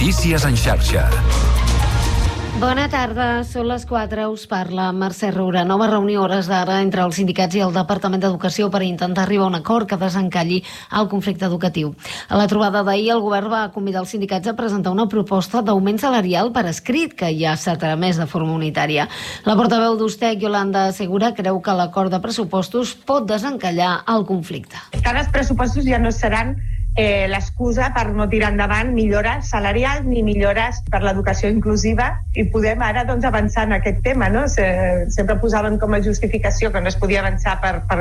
Notícies en xarxa. Bona tarda, són les 4, us parla Mercè Roura. Nova reunió a hores d'ara entre els sindicats i el Departament d'Educació per intentar arribar a un acord que desencalli el conflicte educatiu. A la trobada d'ahir, el govern va convidar els sindicats a presentar una proposta d'augment salarial per escrit, que ja s'ha tramès de forma unitària. La portaveu d'Ustec, Yolanda Segura, creu que l'acord de pressupostos pot desencallar el conflicte. Cada pressupostos ja no seran l'excusa per no tirar endavant millores salarials ni millores per l'educació inclusiva i podem ara avançar en aquest tema, no? Sempre posaven com a justificació que no es podia avançar per